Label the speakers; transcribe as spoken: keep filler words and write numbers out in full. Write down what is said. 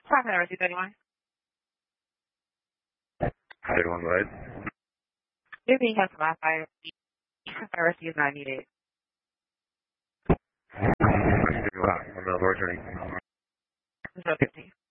Speaker 1: How can I receive anyone?
Speaker 2: How did one what?
Speaker 1: You're being held from my fire. I receive is not needed.
Speaker 2: On the laboratory.
Speaker 1: zero fifteen.